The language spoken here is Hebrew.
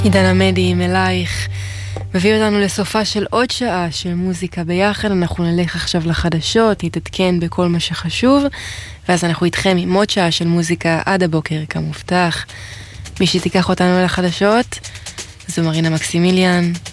עידן עמדי אלייך מביא אותנו לסופה של עוד שעה של מוזיקה ביחד. אנחנו נלך עכשיו לחדשות, נתעדכן בכל מה שחשוב, ואז אנחנו איתכם עם עוד שעה של מוזיקה עד הבוקר כמובטח. מי שתיקח אותנו לחדשות זו מרינה מקסימיליאן.